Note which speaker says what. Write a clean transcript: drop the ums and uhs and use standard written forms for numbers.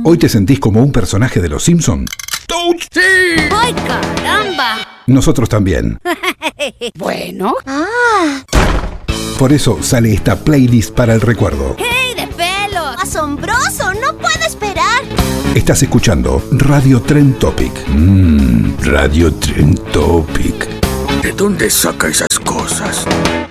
Speaker 1: ¿Hoy te sentís como un personaje de Los Simpson?
Speaker 2: ¡Touch! ¡Sí!
Speaker 3: ¡Ay, caramba!
Speaker 1: Nosotros también.
Speaker 3: Bueno.
Speaker 1: Por eso sale esta playlist para el recuerdo.
Speaker 3: ¡Hey, de pelos!
Speaker 4: ¡Asombroso! ¡No puedo esperar!
Speaker 1: Estás escuchando Radio Trend Topic. Radio Trend Topic.
Speaker 2: ¿De dónde saca esas cosas?